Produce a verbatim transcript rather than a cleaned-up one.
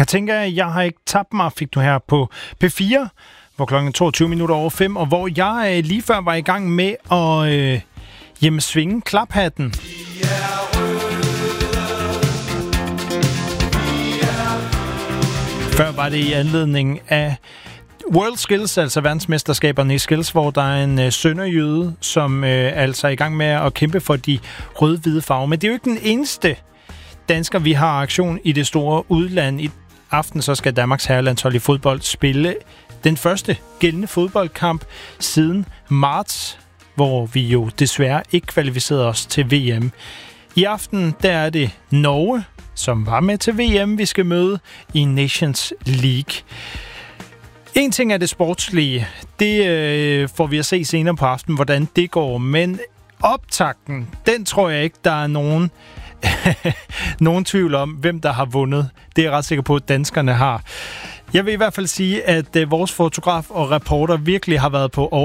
Katinka, jeg har ikke tabt mig, fik du her på P fire, hvor klokken er toogtyve minutter over fem, og hvor jeg øh, lige før var i gang med at øh, hjemme svinge klaphatten. Før var det i anledning af World Skills, altså verdensmesterskaberne i skills, hvor der er en øh, sønderjyde, som øh, altså er i gang med at kæmpe for de rød-hvide farver. Men det er jo ikke den eneste dansker, vi har aktion i det store udland. I aften så skal Danmarks herrelandshold i fodbold spille den første gældende fodboldkamp siden marts, hvor vi jo desværre ikke kvalificerede os til V M. I aften der er det Norge, som var med til V M, vi skal møde i Nations League. En ting er det sportslige. Det øh, får vi at se senere på aftenen, hvordan det går. Men optakten, den tror jeg ikke, der er nogen, nogen tvivl om, hvem der har vundet. Det er jeg ret sikker på, at danskerne har. Jeg vil i hvert fald sige, at øh, vores fotograf og reporter virkelig har været på